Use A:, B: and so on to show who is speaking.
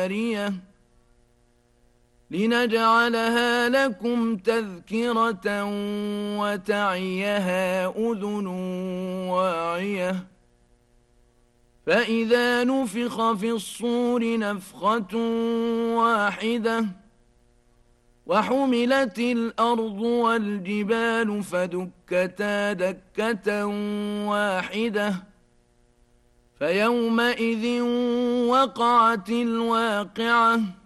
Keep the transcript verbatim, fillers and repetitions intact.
A: جارية لنجعلها لكم تذكرة وتعيها أذن واعية فإذا نفخ في الصور نفخة واحدة وحملت الأرض والجبال فدكتا دكة واحدة فيومئذ وقعت الواقعة